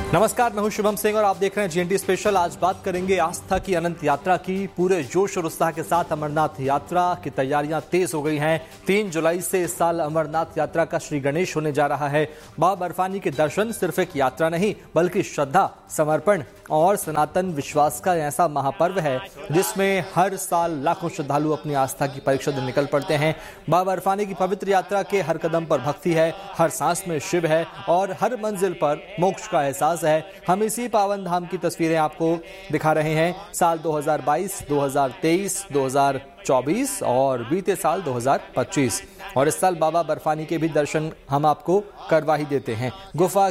नमस्कार, मैं हूं शुभम सिंह और आप देख रहे हैं जीएनटी स्पेशल। आज बात करेंगे आस्था की अनंत यात्रा की। पूरे जोश और उत्साह के साथ अमरनाथ यात्रा की तैयारियां तेज हो गई हैं। 3 जुलाई से इस साल अमरनाथ यात्रा का श्री गणेश होने जा रहा है। बाबा बर्फानी के दर्शन सिर्फ एक यात्रा नहीं बल्कि श्रद्धा, समर्पण और सनातन विश्वास का ऐसा महापर्व है जिसमें हर साल लाखों श्रद्धालु अपनी आस्था की परीक्षा देने निकल पड़ते हैं। बाबा बर्फानी की पवित्र यात्रा के हर कदम पर भक्ति है, हर सांस में शिव है और हर मंजिल पर मोक्ष का एहसास है। हम इसी पावन धाम की तस्वीरें आपको दिखा रहे हैं। साल 2022, 2023, 2024 और बीते साल 2025 और इस साल बाबा बर्फानी के भी दर्शन हम आपको करवा ही देते हैं। गुफा